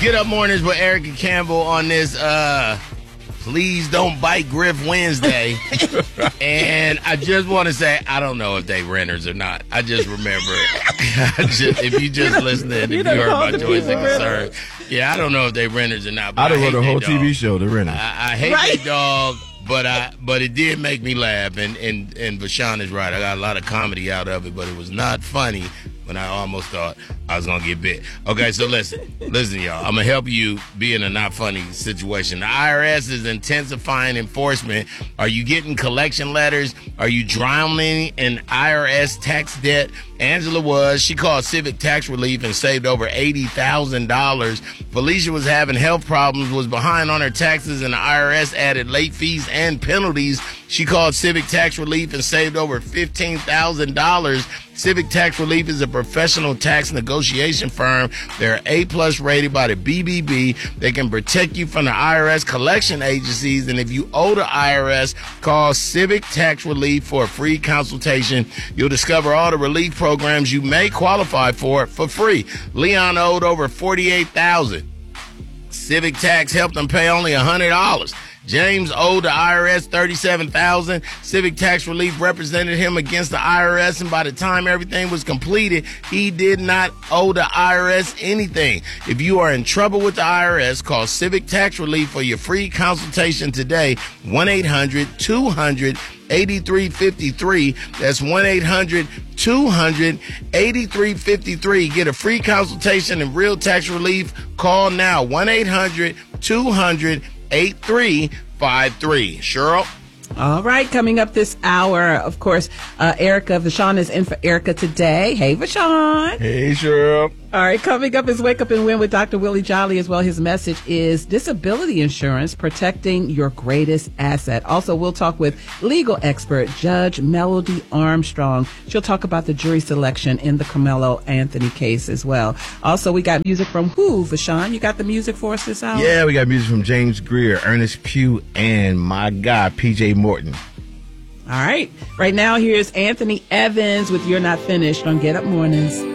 Get Up Mornings with Erica Campbell on this Please Don't Bite Griff Wednesday. And I just want to say, I don't know if they renters or not. I just remember, if you just listening, if you heard my choice and concern. Yeah, I don't know if they renters or not. I done wrote a whole TV show, The Renters. I hate that dog. But it did make me laugh, and Vashawn is right. I got a lot of comedy out of it, but it was not funny when I almost thought I was gonna get bit. Okay, so listen, y'all. I'm gonna help you be in a not funny situation. The IRS is intensifying enforcement. Are you getting collection letters? Are you drowning in IRS tax debt? Angela was. She called Civic Tax Relief and saved over $80,000. Felicia was having health problems, was behind on her taxes, and the IRS added late fees and penalties. She called Civic Tax Relief and saved over $15,000. Civic Tax Relief is a professional tax negotiation firm. They're A+ rated by the BBB. They can protect you from the IRS collection agencies. And if you owe the IRS, call Civic Tax Relief for a free consultation. You'll discover all the relief programs you may qualify for free. Leon owed over $48,000. Civic Tax helped him pay only $100. James owed the IRS $37,000. Civic Tax Relief represented him against the IRS, and by the time everything was completed, he did not owe the IRS anything. If you are in trouble with the IRS, call Civic Tax Relief for your free consultation today. 1-800-200-8353. That's 1-800-200-8353. Get a free consultation and real tax relief. Call now. 1-800-200-8353. 8353. Cheryl? All right, coming up this hour, of course, Erica. Vashawn is in for Erica today. Hey, Vashawn. Hey, Cheryl. All right, coming up is Wake Up and Win with Dr. Willie Jolly as well. His message is disability insurance, protecting your greatest asset. Also, we'll talk with legal expert Judge Melody Armstrong. She'll talk about the jury selection in the Carmelo Anthony case as well. Also, we got music from who, Vashawn? You got the music for us this hour? Yeah, we got music from James Greer, Ernest Pugh, and my guy, P.J. Morton. All right. Right now, here's Anthony Evans with You're Not Finished on Get Up Mornings.